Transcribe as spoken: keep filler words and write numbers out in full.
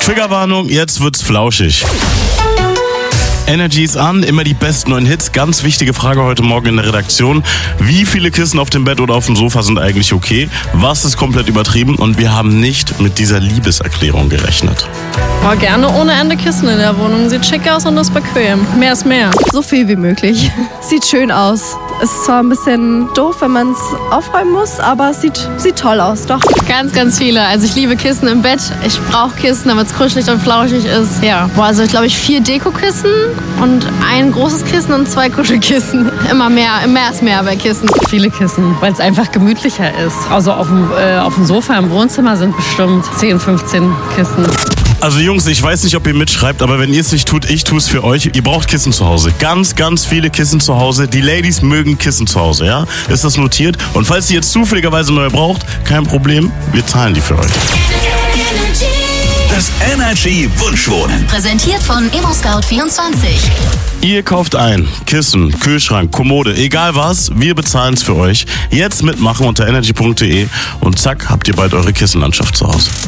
Triggerwarnung, jetzt wird's flauschig. Energy ist an, immer die besten neuen Hits. Ganz wichtige Frage heute Morgen in der Redaktion. Wie viele Kissen auf dem Bett oder auf dem Sofa sind eigentlich okay? Was ist komplett übertrieben? Und wir haben nicht mit dieser Liebeserklärung gerechnet. Oh, gerne ohne Ende Kissen in der Wohnung. Sieht schick aus und ist bequem. Mehr ist mehr. So viel wie möglich. Sieht schön aus. Ist zwar ein bisschen doof, wenn man es aufräumen muss, aber es sieht, sieht toll aus, doch. Ganz, ganz viele. Also ich liebe Kissen im Bett. Ich brauche Kissen, damit es kuschelig und flauschig ist. Ja. Boah, also ich glaube ich vier Dekokissen und ein großes Kissen und zwei Kuschelkissen. Immer mehr, mehr ist mehr bei Kissen. Viele Kissen, weil es einfach gemütlicher ist. Also auf dem, äh, auf dem Sofa im Wohnzimmer sind bestimmt zehn, fünfzehn Kissen. Also Jungs, ich weiß nicht, ob ihr mitschreibt, aber wenn ihr es nicht tut, ich tue es für euch. Ihr braucht Kissen zu Hause. Ganz, ganz viele Kissen zu Hause. Die Ladies mögen Kissen zu Hause, ja? Ist das notiert? Und falls ihr jetzt zufälligerweise neue braucht, kein Problem, wir zahlen die für euch. Das Energy Wunschwohnen. Präsentiert von ImmoScout vierundzwanzig. Ihr kauft ein Kissen, Kühlschrank, Kommode, egal was, wir bezahlen es für euch. Jetzt mitmachen unter energy punkt de und zack, habt ihr bald eure Kissenlandschaft zu Hause.